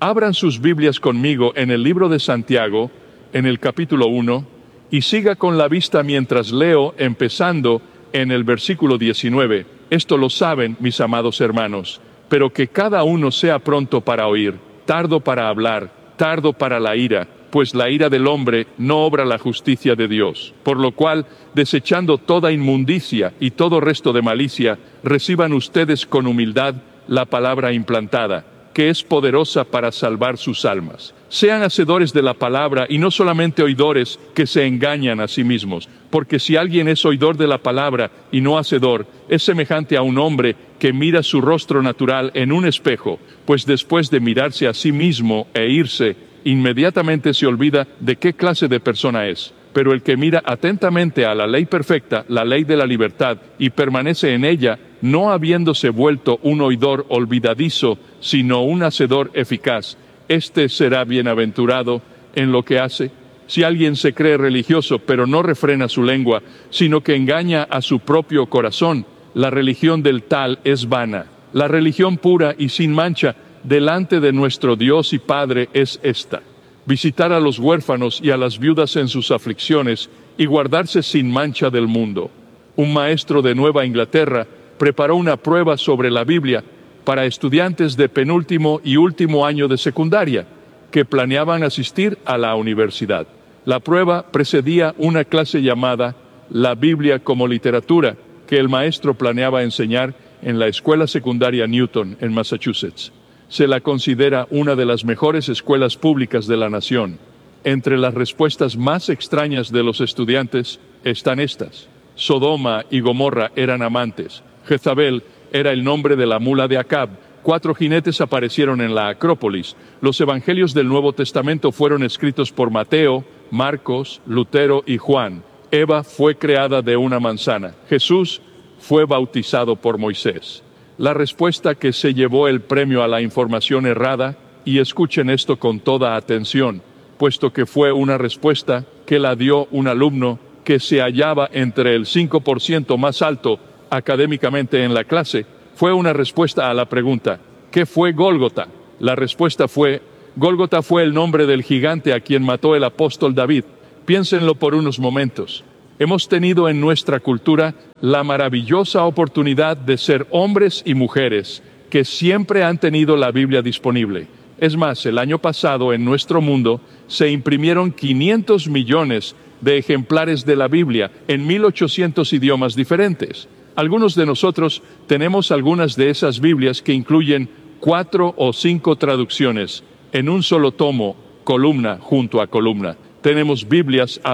Abran sus Biblias conmigo en el libro de Santiago, en el capítulo 1, y siga con la vista mientras leo, empezando en el versículo 19. Esto lo saben, mis amados hermanos, pero que cada uno sea pronto para oír, tardo para hablar, tardo para la ira, pues la ira del hombre no obra la justicia de Dios. Por lo cual, desechando toda inmundicia y todo resto de malicia, reciban ustedes con humildad la palabra implantada, que es poderosa para salvar sus almas. Sean hacedores de la palabra y no solamente oidores que se engañan a sí mismos, porque si alguien es oidor de la palabra y no hacedor, es semejante a un hombre que mira su rostro natural en un espejo, pues después de mirarse a sí mismo e irse, inmediatamente se olvida de qué clase de persona es. Pero el que mira atentamente a la ley perfecta, la ley de la libertad, y permanece en ella, no habiéndose vuelto un oidor olvidadizo, sino un hacedor eficaz, éste será bienaventurado en lo que hace. Si alguien se cree religioso, pero no refrena su lengua, sino que engaña a su propio corazón, la religión del tal es vana. La religión pura y sin mancha delante de nuestro Dios y Padre es esta: visitar a los huérfanos y a las viudas en sus aflicciones y guardarse sin mancha del mundo. Un maestro de Nueva Inglaterra preparó una prueba sobre la Biblia para estudiantes de penúltimo y último año de secundaria que planeaban asistir a la universidad. La prueba precedía una clase llamada La Biblia como Literatura, que el maestro planeaba enseñar en la escuela secundaria Newton, en Massachusetts. Se la considera una de las mejores escuelas públicas de la nación. Entre las respuestas más extrañas de los estudiantes están estas: Sodoma y Gomorra eran amantes. Jezabel era el nombre de la mula de Acab. 4 jinetes aparecieron en la Acrópolis. Los evangelios del Nuevo Testamento fueron escritos por Mateo, Marcos, Lutero y Juan. Eva fue creada de una manzana. Jesús fue bautizado por Moisés. La respuesta que se llevó el premio a la información errada, y escuchen esto con toda atención, puesto que fue una respuesta que la dio un alumno que se hallaba entre el 5% más alto académicamente en la clase, fue una respuesta a la pregunta: ¿qué fue Gólgota? La respuesta fue: Gólgota fue el nombre del gigante a quien mató el apóstol David. Piénsenlo por unos momentos. Hemos tenido en nuestra cultura la maravillosa oportunidad de ser hombres y mujeres que siempre han tenido la Biblia disponible. Es más, el año pasado en nuestro mundo se imprimieron 500 millones de ejemplares de la Biblia en 1800 idiomas diferentes. Algunos de nosotros tenemos algunas de esas Biblias que incluyen 4 o 5 traducciones en un solo tomo, columna junto a columna. Tenemos Biblias